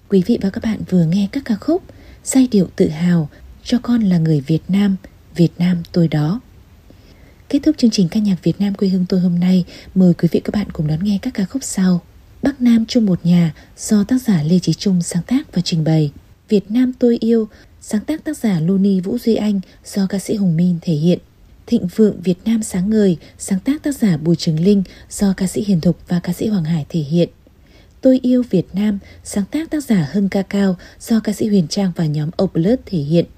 Quý vị và các bạn vừa nghe các ca khúc Giai điệu tự hào, Cho con là người Việt Nam tôi đó. Kết thúc chương trình ca nhạc Việt Nam quê hương tôi hôm nay, mời quý vị các bạn cùng đón nghe các ca khúc sau. Bắc Nam chung một nhà do tác giả Lê Chí Trung sáng tác và trình bày. Việt Nam tôi yêu, sáng tác tác giả Luni Vũ Duy Anh do ca sĩ Hùng Min thể hiện. Thịnh vượng Việt Nam sáng ngời, sáng tác tác giả Bùi Trường Linh do ca sĩ Hiền Thục và ca sĩ Hoàng Hải thể hiện. Tôi yêu Việt Nam, sáng tác tác giả Hưng Ca Cao do ca sĩ Huyền Trang và nhóm Opus thể hiện.